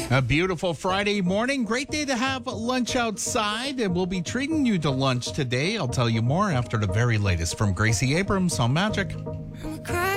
A beautiful Friday morning. Great day to have lunch outside, and we'll be treating you to lunch today. I'll tell you more after the very latest from Gracie Abrams on Magic.